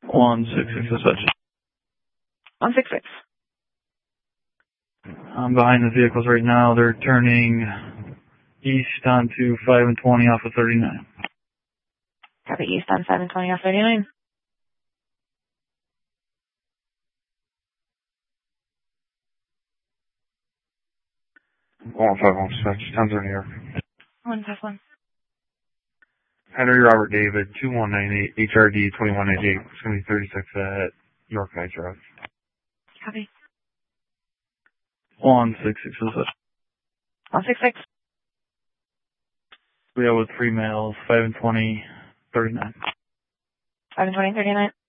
166 is such. 166. I'm behind the vehicles right now. They're turning east onto 5 and 20 off of 39. Copy east on 5 and 20 off 39. One 516, 10's in here. 151. Henry Robert David, 2198, HRD 2188. It's going to be 36 at York Night Drive. Copy. 166 is such. 166. We have with 3 males, 5 and 20, 39. 5 and 20, 39.